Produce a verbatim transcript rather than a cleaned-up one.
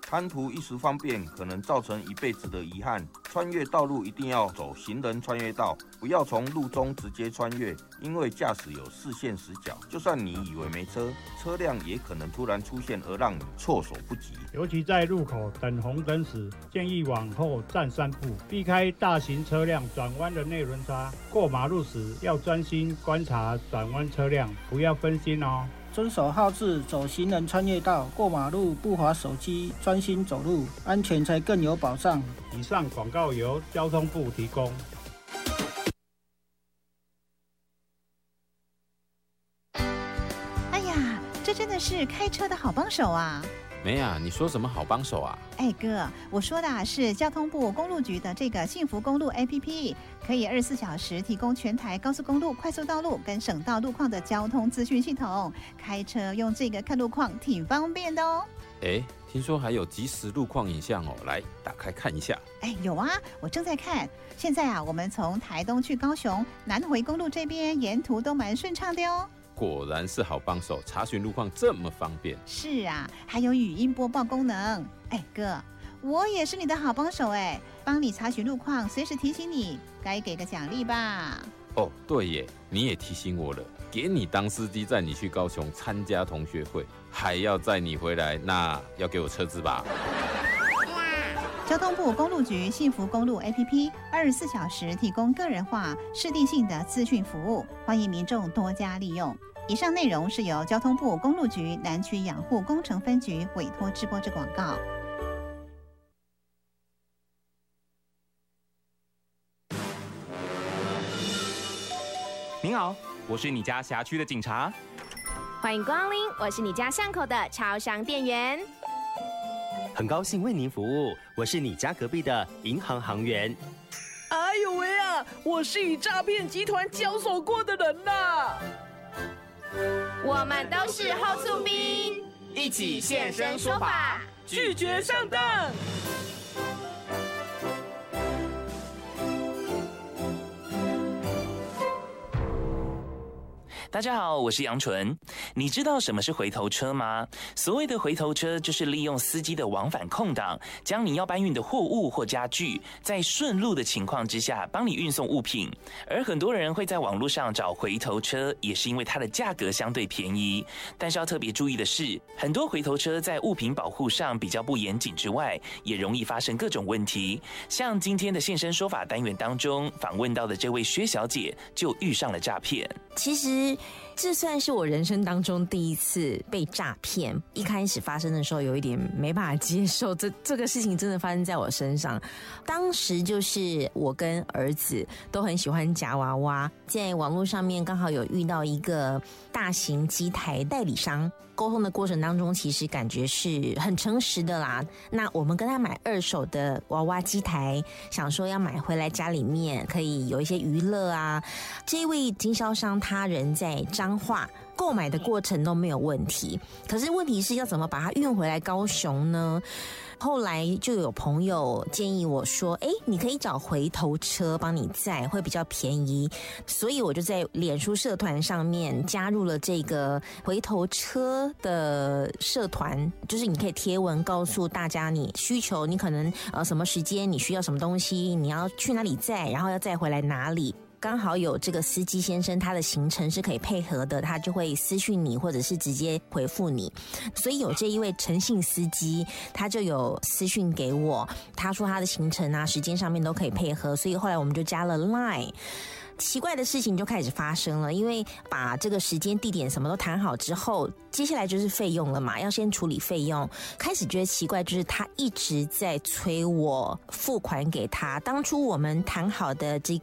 贪图一时方便，可能造成一辈子的遗憾。穿越道路一定要走行人穿越道，不要从路中直接穿越，因为驾驶有视线死角，就算你以为没车，车辆也可能突然出现而让你措手不及。 尤其在路口等红灯时，建议往后站三步，避开大型车辆转弯的内轮差。过马路时要专心观察转弯车辆，不要分心哦。 遵守号志，走行人穿越道，过马路不滑手机，专心走路，安全才更有保障。 以上广告由交通部提供。 哎呀，这真的是开车的好帮手啊！ 没啊，你说什么好帮手啊？ 哎哥，我说的是交通部公路局的这个幸福公路 A P P， 可以二十四小时提供全台高速公路、快速道路跟省道路况的交通资讯系统。开车用这个看路况挺方便的哦。 哎，听说还有即时路况影像哦，来打开看一下。 哎，有啊，我正在看。现在啊，我们从台东去高雄南回公路这边沿途都蛮顺畅的哦。 果然是好帮手，查询路况这么方便。 是啊，还有语音播报功能。哎哥，我也是你的好帮手哎，帮你查询路况，随时提醒你，该给个奖励吧。 哦，对耶，你也提醒我了，给你当司机载你去高雄参加同学会，还要载你回来，那要给我车资吧。 交通部公路局幸福公路 A P P 二十四小时提供个人化、适地性的资讯服务，欢迎民众多加利用。以上内容是由交通部公路局南区养护工程分局委托直播之广告。 您好，我是你家辖区的警察。 欢迎光临，我是你家巷口的超商店员。 很高兴为您服务，我是你家隔壁的银行行员。 哎呦喂啊，我是与诈骗集团交手过的人呐。 我们都是后厝兵， 一起现身说法， 拒绝上当。 大家好，我是杨纯。你知道什么是回头车吗？所谓的回头车，就是利用司机的往返空档，将你要搬运的货物或家具，在顺路的情况之下，帮你运送物品。而很多人会在网络上找回头车，也是因为它的价格相对便宜。但是要特别注意的是，很多回头车在物品保护上比较不严谨之外，也容易发生各种问题。像今天的现身说法单元当中访问到的这位薛小姐，就遇上了诈骗。 其实这算是我人生当中第一次被诈骗。一开始发生的时候有一点没办法接受，这这个事情真的发生在我身上。当时就是我跟儿子都很喜欢夹娃娃，在网络上面刚好有遇到一个大型机台代理商，沟通的过程当中其实感觉是很诚实的啦。那我们跟他买二手的娃娃机台，想说要买回来家里面可以有一些娱乐啊。这位经销商他人在彰化，购买的过程都没有问题，可是问题是要怎么把它运回来高雄呢？后来就有朋友建议我说，哎，你可以找回头车帮你载，会比较便宜。所以我就在脸书社团上面加入了这个回头车的社团，就是你可以贴文告诉大家你需求，你可能呃什么时间你需要什么东西，你要去哪里载，然后要载回来哪里。刚好有这个司机先生他的行程是可以配合的，他就会私讯你或者是直接回复你。所以有这一位诚信司机，他就有私讯给我，他说他的行程啊时间上面都可以配合，所以后来我们就加了 Line。奇怪的事情就开始发生了，因为把这个时间地点什么都谈好之后，接下来就是费用了嘛，要先处理费用。开始觉得奇怪，就是他一直在催我付款给他，当初我们谈好的这